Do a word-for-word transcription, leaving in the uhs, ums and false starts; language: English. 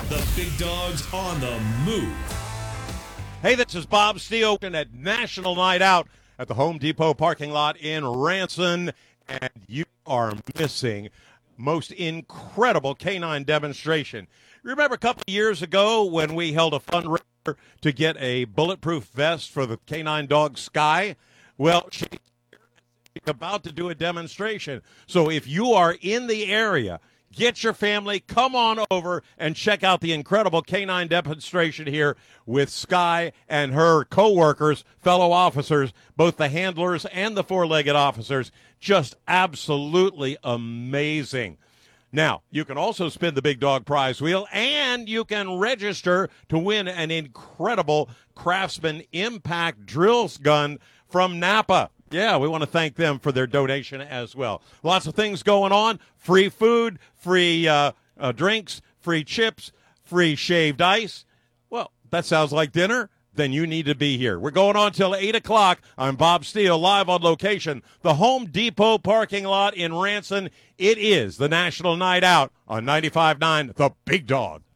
The Big Dog's on the move. Hey, this is Bob Steele at National Night Out at the Home Depot parking lot in Ranson, and you are missing most incredible canine demonstration. Remember a couple of years ago when we held a fundraiser to get a bulletproof vest for the canine dog Sky? Well, she's about to do a demonstration. So if you are in the area, get your family, come on over and check out the incredible canine demonstration here with Sky and her co-workers, fellow officers, both the handlers and the four-legged officers. Just absolutely amazing. Now, you can also spin the Big Dog prize wheel, and you can register to win an incredible Craftsman Impact Drills gun from Napa. Yeah, we want to thank them for their donation as well. Lots of things going on. Free food, free uh, uh, drinks, free chips, free shaved ice. Well, that sounds like dinner. Then you need to be here. We're going on till eight o'clock. I'm Bob Steele, live on location. The Home Depot parking lot in Ranson. It is the National Night Out on ninety-five point nine The Big Dog.